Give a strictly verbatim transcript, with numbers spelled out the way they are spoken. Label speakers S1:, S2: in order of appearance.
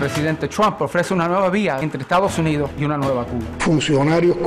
S1: presidente Trump ofrece una nueva vía entre Estados Unidos y una nueva Cuba.
S2: Funcionarios